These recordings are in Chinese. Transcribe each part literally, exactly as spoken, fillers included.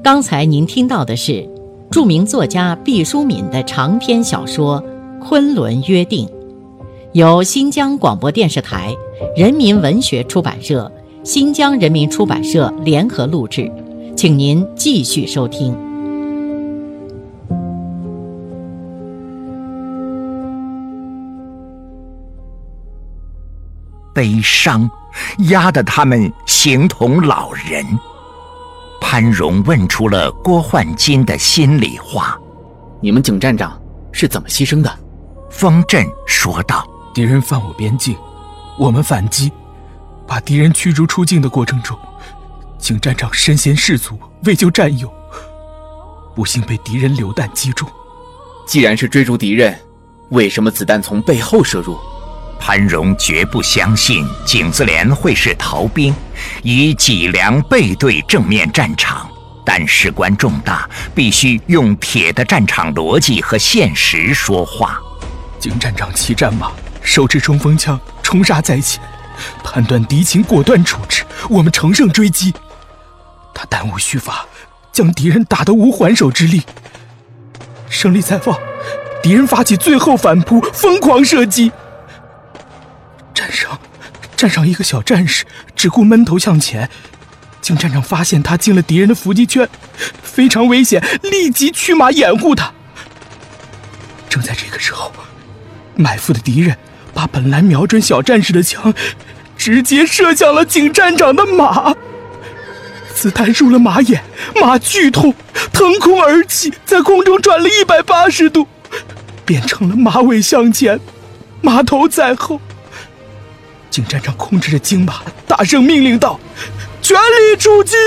刚才您听到的是著名作家毕淑敏的长篇小说《昆仑约定》，由新疆广播电视台、人民文学出版社、新疆人民出版社联合录制，请您继续收听。 悲伤压得他们形同老人。潘荣问出了郭焕金的心里话： 你们景站长是怎么牺牲的？ 方震说道： 敌人犯我边境，我们反击，把敌人驱逐出境的过程中，景站长身先士卒，为救战友，不幸被敌人榴弹击中。 既然是追逐敌人，为什么子弹从背后射入？ 潘荣绝不相信景自连会是逃兵，以脊梁背对正面战场，但事关重大，必须用铁的战场逻辑和现实说话。 景站长骑战马，手持冲锋枪，冲杀在前，判断敌情，果断处置，我们乘胜追击。他弹无虚发，将敌人打得无还手之力。胜利在望，敌人发起最后反扑，疯狂射击。站上站上一个小战士，只顾闷头向前。景站长发现他进了敌人的伏击圈，非常危险，立即驱马掩护他。正在这个时候，埋伏的敌人把本来瞄准小战士的枪直接射向了景站长的马，子弹入了马眼，马剧痛，腾空而起，在空中转了一百八十度，变成了马尾向前，马头在后。景站长控制着金马，大声命令道：全力出击！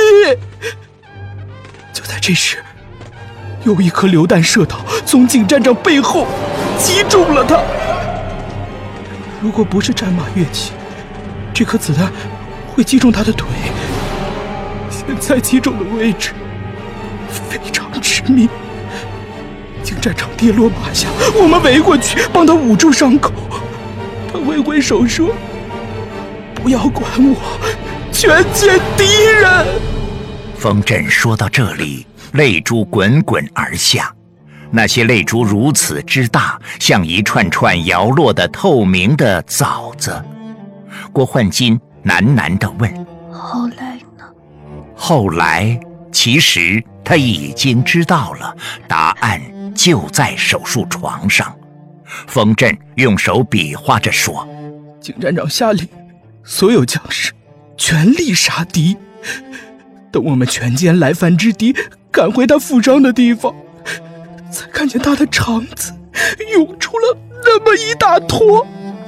就在这时，有一颗榴弹射到，从景站长背后击中了他。如果不是战马跃起，这颗子弹会击中他的腿。现在击中的位置非常致命。景站长跌落马下，我们围过去帮他捂住伤口。他挥挥手说：不要管我，全歼敌人。 方震说到这里，泪珠滚滚而下，那些泪珠如此之大，像一串串摇落的透明的枣子。郭焕金喃喃地问： 后来呢？ 后来其实他已经知道了，答案就在手术床上。方震用手比划着说： 景站长下令所有将士全力杀敌，等我们全歼来犯之敌赶回他负伤的地方，才看见他的肠子涌出了那么一大坨。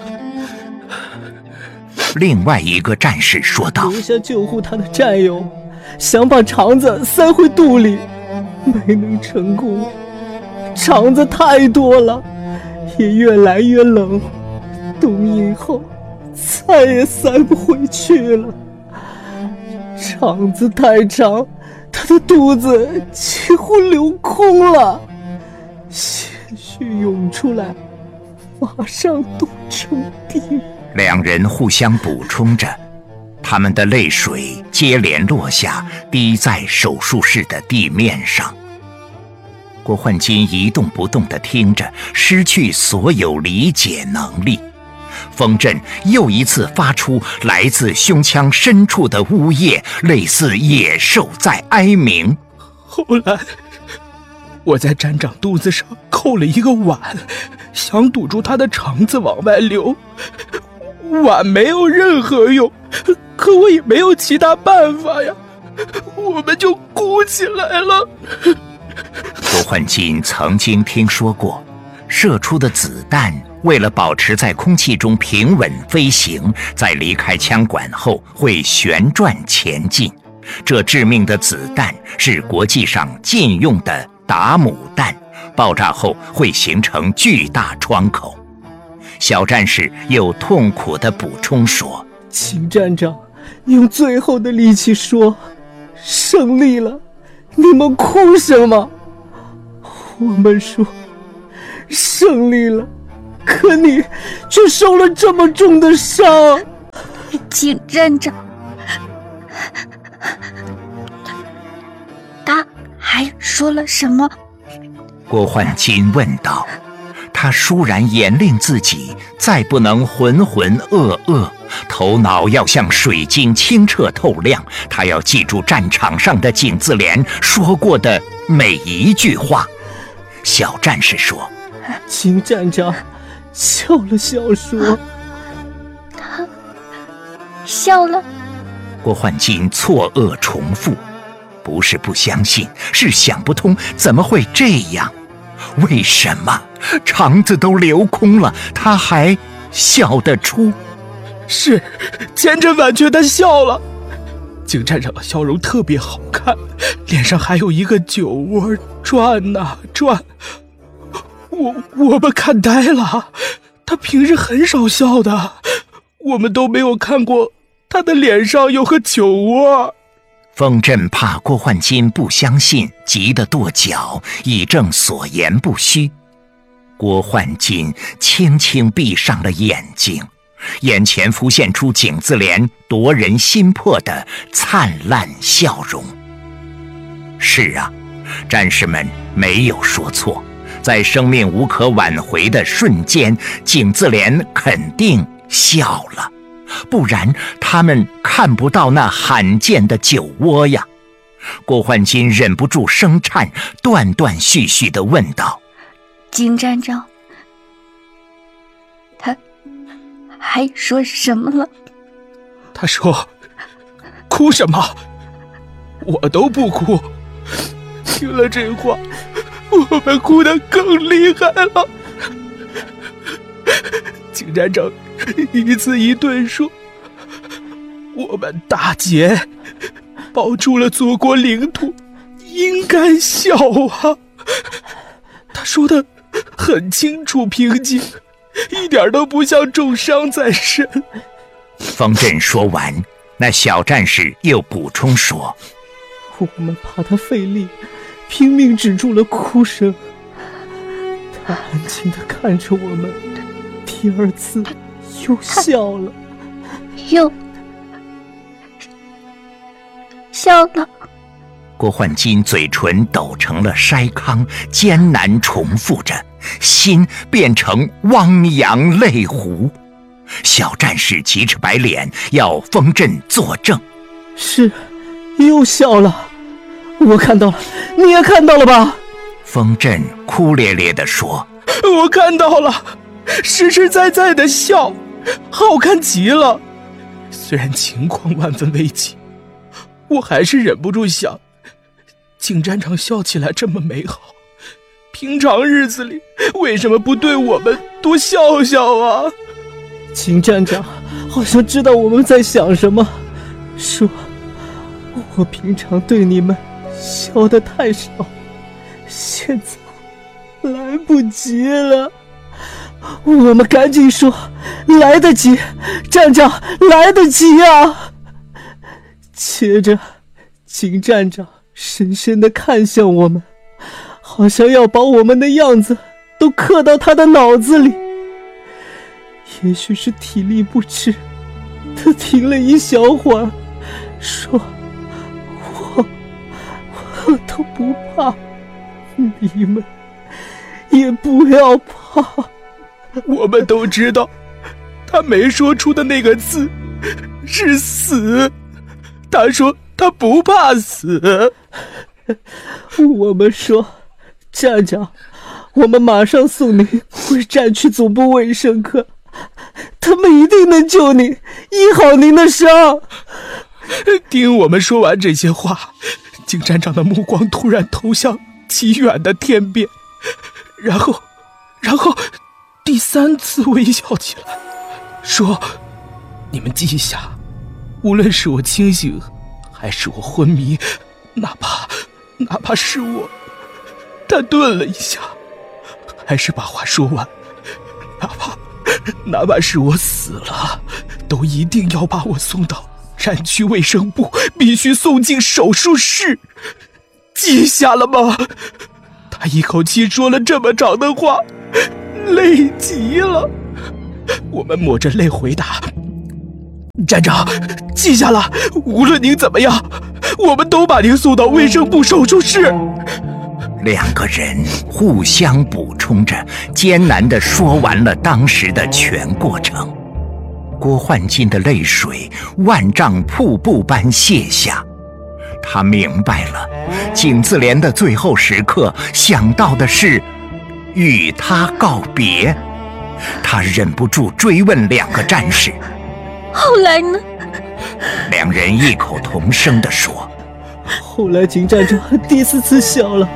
另外一个战士说道： 留下救护他的战友，想把肠子塞回肚里，没能成功，肠子太多了，也越来越冷，冬阴后再也塞不回去了。肠子太长，他的肚子几乎流空了，鲜血涌出来，马上冻成冰。 两人互相补充着，他们的泪水接连落下，滴在手术室的地面上。郭焕金一动不动地听着，失去所有理解能力。方震又一次发出来自胸腔深处的呜咽，类似野兽在哀鸣。 后来我在站长肚子上扣了一个碗，想堵住他的肠子往外流，碗没有任何用，可我也没有其他办法呀，我们就鼓起来了。 郭焕金曾经听说过，射出的子弹为了保持在空气中平稳飞行，在离开枪管后会旋转前进。这致命的子弹是国际上禁用的达姆弹，爆炸后会形成巨大窗口。小战士又痛苦地补充说： 秦站长用最后的力气说：胜利了，你们哭什么？我们说胜利了，可你却受了这么重的伤。 景站长，他还说了什么？ 郭焕金问道。他倏然严令自己再不能浑浑噩噩，头脑要像水晶清澈透亮。他要记住战场上的景自怜说过的每一句话。小战士说： 景站长笑了笑说： 他笑了。 郭焕金错愕重复，不是不相信，是想不通怎么会这样。为什么肠子都流空了，他还笑得出？ 是，千真万确，他笑了。景站长的笑容特别好看，脸上还有一个酒窝转啊转。我我们看呆了，他平时很少笑的，我们都没有看过他的脸上有个酒窝。 风震怕郭焕金不相信，急得跺脚，以证所言不虚。郭焕金轻轻闭上了眼睛，眼前浮现出景自怜夺人心魄的灿烂笑容。是啊，战士们没有说错，在生命无可挽回的瞬间，景自怜肯定笑了。不然他们看不到那罕见的酒窝呀。郭焕金忍不住声颤，断断续续地问道： 景站长，他还说什么了？ 他说：哭什么？我都不哭。听了这话，我们哭得更厉害了。景站长一字一顿说：我们大姐保住了祖国领土，应该笑啊。他说的很清楚平静，一点都不像重伤在身。 方震说完，那小战士又补充说： 我们怕他费力，拼命止住了哭声。他安静地看着我们，第二次又笑了， 又笑了。 郭焕金嘴唇抖成了筛糠，艰难重复着，心变成汪洋泪湖。小战士急着白脸，要风震作证。 是，又笑了，我看到了，你也看到了吧？ 风震哭咧咧地说： 我看到了，实实在在的笑，好看极了。虽然情况万分危急，我还是忍不住想，景站长笑起来这么美好，平常日子里为什么不对我们多笑笑啊？ 景站长好像知道我们在想什么，说我平常对你们笑得太少，现在来不及了。我们赶紧说，来得及，站长，来得及啊！接着景站长深深地看向我们，好像要把我们的样子都刻到他的脑子里。也许是体力不支，他停了一小会儿，说：我我都不怕，你们也不要怕。 我们都知道，他没说出的那个字是死。他说他不怕死。 我们说，站长，我们马上送您回战区总部卫生科，他们一定能救您，医好您的伤。 听我们说完这些话，景站长的目光突然投向极远的天边，然后然后第三次微笑起来，说：你们记下，无论是我清醒还是我昏迷，哪怕哪怕是我……他顿了一下，还是把话说完，哪怕哪怕是我死了，都一定要把我送到战区卫生部，必须送进手术室。记下了吗？他一口气说了这么长的话，累极了。我们抹着泪回答：站长，记下了，无论您怎么样， 我们都把您送到卫生部手术室。 两个人互相补充着，艰难地说完了当时的全过程。郭焕金的泪水万丈瀑布般泻下，他明白了，景自怜的最后时刻想到的是与他告别。他忍不住追问两个战士： 后来呢？ 两人异口同声地说： 后来景站长第四次笑了，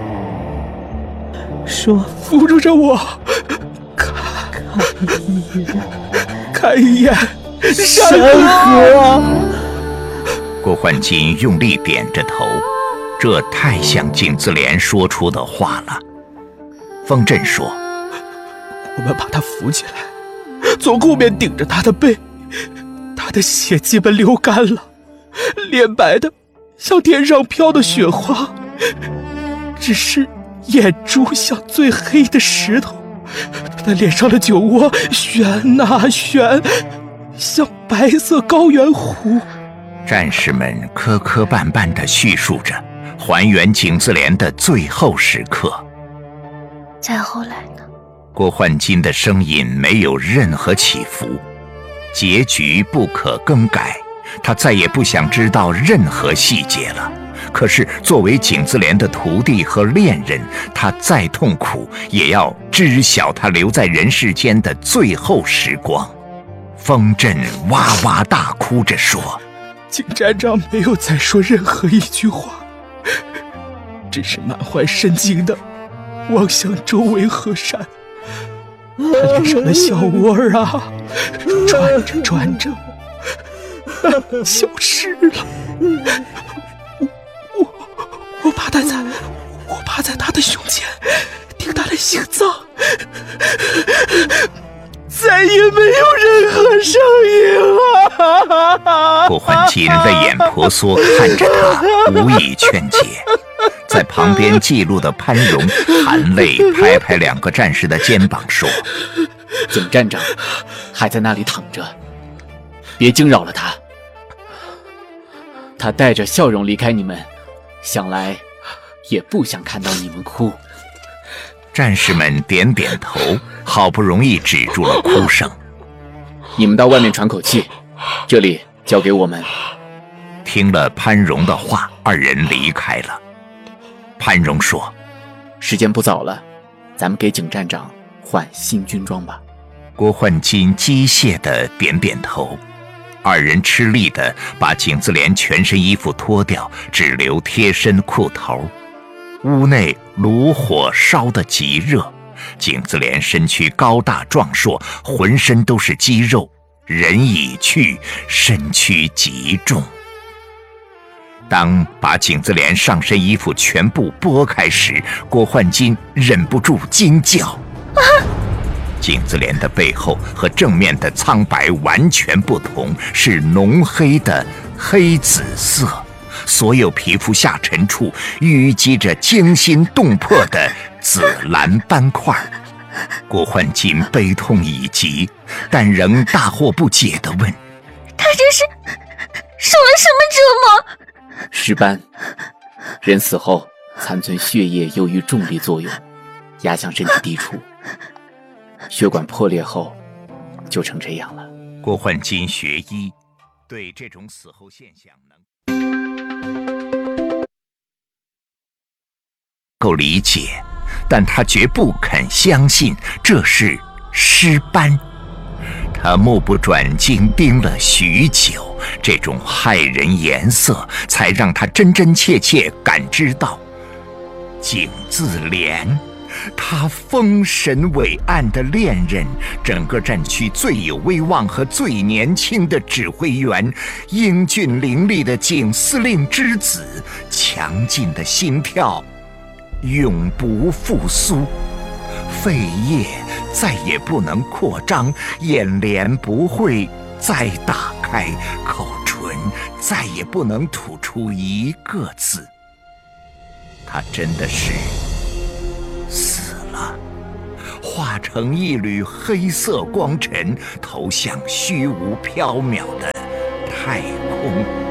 说扶住着我，看一眼看一眼山河啊！ 郭焕金用力点着头，这太像景自怜说出的话了。风震说： 我们把他扶起来，从后面顶着他的背，他的血基本流干了，脸白的像天上飘的雪花，只是眼珠像最黑的石头，他脸上的酒窝悬啊悬，像白色高原湖。 战士们磕磕绊绊地叙述着，还原景自怜的最后时刻。 再后来呢？ 郭焕金的声音没有任何起伏，结局不可更改，他再也不想知道任何细节了。可是作为景自怜的徒弟和恋人，他再痛苦也要知晓他留在人世间的最后时光。风震哇哇大哭着说： 景站长没有再说任何一句话，只是满怀深情地望向周围河山。他脸上的小窝儿啊，转着转着消失了。我我我趴在在，我趴在他的胸前，听他的心脏，再也没有任何声音了。 郭焕金泪眼婆娑看着他，无以劝解。在旁边记录的潘荣含泪拍拍两个战士的肩膀说： 景站长还在那里躺着，别惊扰了他。他带着笑容离开你们，想来也不想看到你们哭。 战士们点点头，好不容易止住了哭声。 你们到外面喘口气，这里交给我们。 听了潘荣的话，二人离开了。潘荣说： 时间不早了，咱们给景站长换新军装吧。 郭焕金机械地点点头。二人吃力地把景自怜全身衣服脱掉，只留贴身裤头。屋内炉火烧得极热，景自怜身躯高大壮硕，浑身都是肌肉，人已去，身躯极重。当把景自怜上身衣服全部拨开时，郭焕金忍不住惊叫：啊！景自怜的背后和正面的苍白完全不同，是浓黑的黑紫色，所有皮肤下沉处淤积着惊心动魄的紫蓝斑块。郭焕金悲痛已极，但仍大惑不解地问： 他这是受了什么折磨？ 尸斑，人死后残存血液由于重力作用压向身体低处，血管破裂后就成这样了。 郭焕金学医，对这种死后现象能够理解，但他绝不肯相信这是尸斑。他目不转睛盯了许久，这种骇人颜色才让他真真切切感知到，景自怜，他丰神伟岸的恋人，整个战区最有威望和最年轻的指挥员，英俊凌厉的景司令之子，强劲的心跳永不复苏，肺叶再也不能扩张，眼帘不会再打开，口唇再也不能吐出一个字。他真的是死了，化成一缕黑色光尘，投向虚无缥缈的太空。